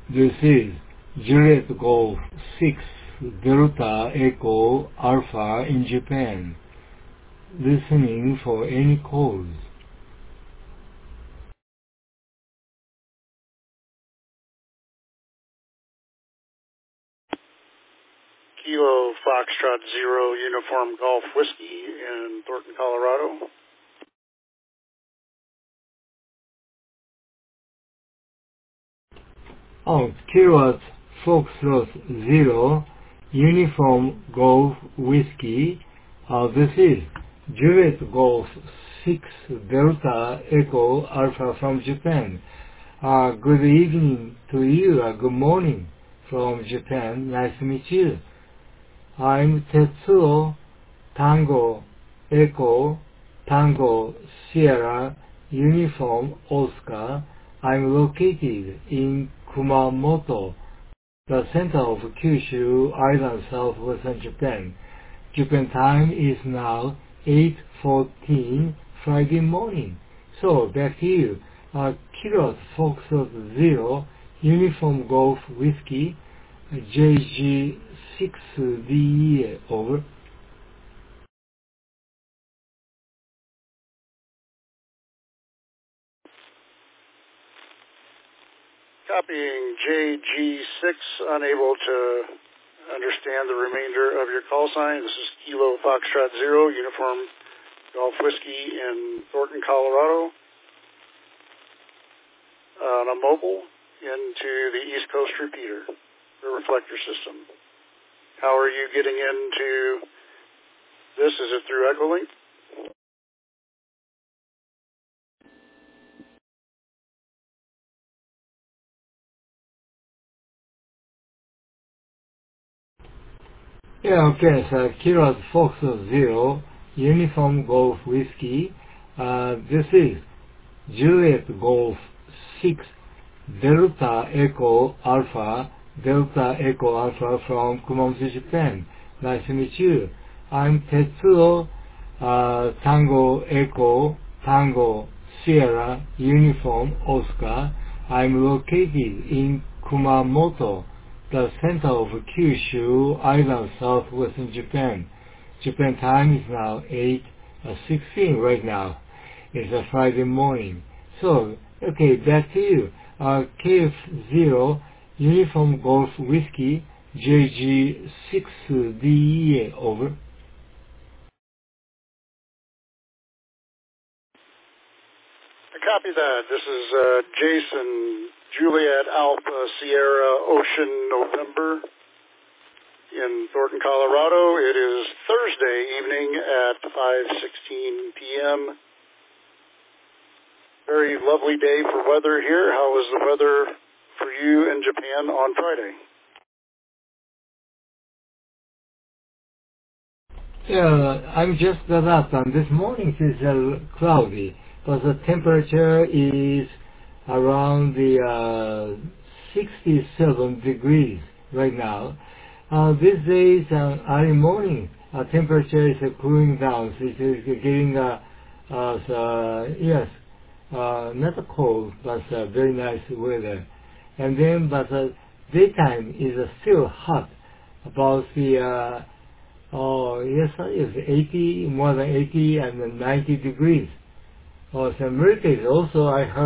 This is Juliet Golf 6 Delta Echo Alpha in Japan. Listening for any calls. Kilo Foxtrot Zero Uniform Golf Whiskey in Thornton, Colorado. Kilo Foxtrot Zero Uniform Golf Whiskey. This is Juliet Golf 6 Delta Echo Alpha from Japan. Good evening to you. Good morning from Japan. Nice to meet you. I'm Tetsuo Tango Echo Tango Sierra Uniform Oscar. I'm located in Kumamoto, the center of Kyushu Island, southwestern Japan. Japan time is now 8:14 Friday morning. So back to you. Kilo Foxtrot Zero Uniform Golf Whiskey JG6DE over. Copying JG6, unable to understand the remainder of your call sign. This is Kilo Foxtrot Zero Uniform Golf Whiskey in Thornton, Colorado. On a mobile into the East Coast repeater, the reflector system. How are you getting into this? Is it through Echolink? Yeah, okay, so Kilo Foxtrot Zero Uniform Golf Whiskey. This is Juliet Golf 6 Delta Echo Alpha from Kumamoto, Japan. Nice to meet you. I'm Tetsuo Tango Echo Tango Sierra Uniform Oscar. I'm located in Kumamoto, the center of Kyushu Island, southwestern Japan. Japan time is now 8:16 right now. It's a Friday morning. So, okay, back to you. KF0 Uniform Golf Whiskey JG6DE over. Copy that. This is Jason Juliet Alpha Sierra Ocean November in Thornton, Colorado. It is Thursday evening at 5:16 p.m. Very lovely day for weather here. How was the weather for you in Japan on Friday? Yeah, I'm just got up, and this morning it is cloudy, but the temperature is around the 67 degrees right now. These days, early morning, temperature is cooling down, so it is getting, not cold, but very nice weather. And then, but daytime is still hot, about the, it's 80, more than 80 and 90 degrees. So America is also, I heard,